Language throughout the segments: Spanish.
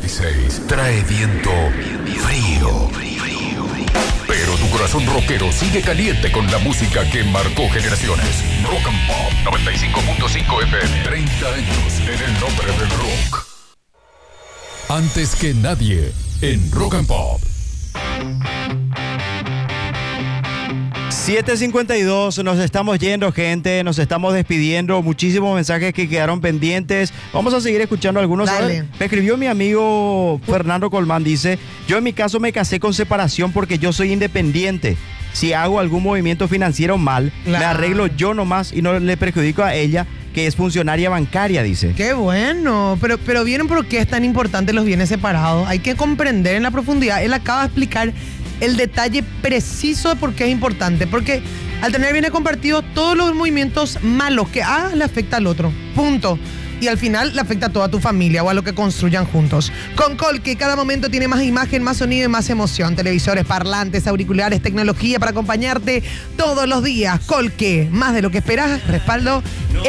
96 trae viento frío. Pero tu corazón rockero sigue caliente con la música que marcó generaciones. Rock and Pop 95.5 FM. 30 años en el nombre del rock. Antes que nadie, en Rock and Pop. 7:52, nos estamos yendo, gente, nos estamos despidiendo. Muchísimos mensajes que quedaron pendientes. Vamos a seguir escuchando algunos. Dale. Me escribió mi amigo Fernando Colmán, dice: yo en mi caso me casé con separación porque yo soy independiente. Si hago algún movimiento financiero mal, Claro. me arreglo yo nomás y no le perjudico a ella, que es funcionaria bancaria, dice. Qué bueno, pero ¿vieron por qué es tan importante los bienes separados? Hay que comprender en la profundidad. Él acaba de explicar el detalle preciso de por qué es importante. Porque al tener bienes compartidos, todos los movimientos malos que hagas le afecta al otro. Punto. Y al final le afecta a toda tu familia o a lo que construyan juntos. Con Colque, cada momento tiene más imagen, más sonido y más emoción. Televisores, parlantes, auriculares, tecnología para acompañarte todos los días. Colque, más de lo que esperas. Respaldo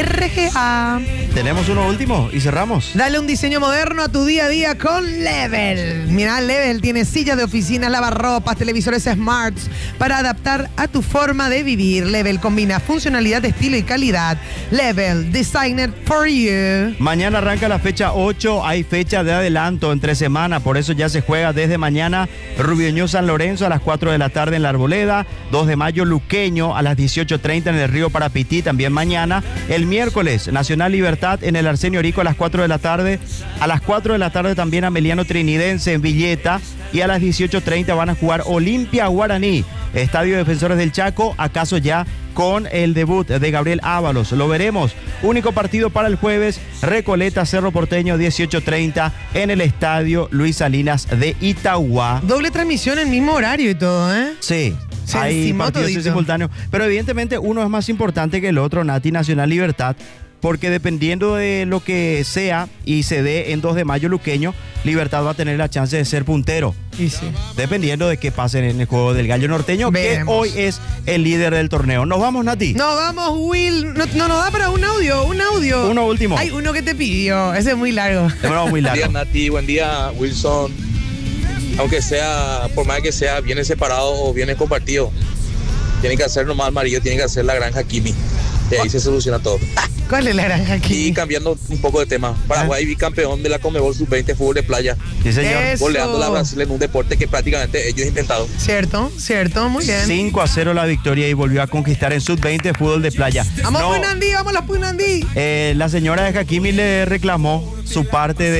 RGA. Tenemos uno último y cerramos. Dale un diseño moderno a tu día a día con Level. Mira, Level tiene sillas de oficina, lavarropas, televisores smarts para adaptar a tu forma de vivir. Level combina funcionalidad, estilo y calidad. Level, designed for you. Mañana arranca la fecha 8, hay fecha de adelanto entre semana, por eso ya se juega desde mañana. Rubio Ñu San Lorenzo a las 4 de la tarde en la Arboleda, 2 de mayo Luqueño a las 18:30 en el Río Parapití, también mañana. El miércoles Nacional Libertad en el Arsenio Orico a las 4 de la tarde, a las 4 de la tarde también Ameliano Trinidense en Villeta, y a las 18:30 van a jugar Olimpia Guaraní, Estadio Defensores del Chaco, acaso ya con el debut de Gabriel Ábalos. Lo veremos. Único partido para el jueves, Recoleta Cerro Porteño 18:30 en el Estadio Luis Salinas de Itagua. Doble transmisión en mismo horario y todo, ¿eh? Sí, Se hay encimó partidos todito. simultáneos, pero evidentemente uno es más importante que el otro, Nati. Nacional Libertad, porque dependiendo de lo que sea y se dé en 2 de mayo Luqueño, Libertad va a tener la chance de ser puntero, Y sí. dependiendo de qué pase en el juego del Gallo Norteño, Veremos. que hoy es el líder del torneo. Nos vamos, Nati. No, vamos, Will. No nos da para un audio. Uno último. Hay uno que te pidió. Ese es muy largo. Demoramos muy Buen día, largo. Nati. Buen día, Wilson. Aunque sea, por más que sea bienes separados o bienes compartidos, tiene que hacer nomás amarillo, tiene que hacer la granja Kimi. Y ahí se soluciona todo. ¿Cuál es la granja aquí? Y cambiando un poco de tema, Paraguay bicampeón de la Conmebol Sub-20 fútbol de playa, Sí, señor. Eso. goleando a Brasil en un deporte que prácticamente ellos inventaron. Cierto, muy bien. 5-0 la victoria y volvió a conquistar en sub-20 fútbol de playa. Vamos, No, Punandí, vamos a Punandí. la señora de Hakimi le reclamó su parte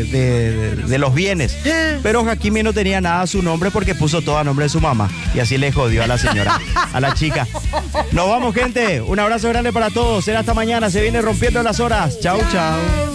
de los bienes, pero Hakimi no tenía nada a su nombre porque puso todo a nombre de su mamá y así le jodió a la señora, a la chica. Nos vamos, gente. Un abrazo grande para todos. Será hasta mañana. Se viene rompiendo las horas. Chau, chau.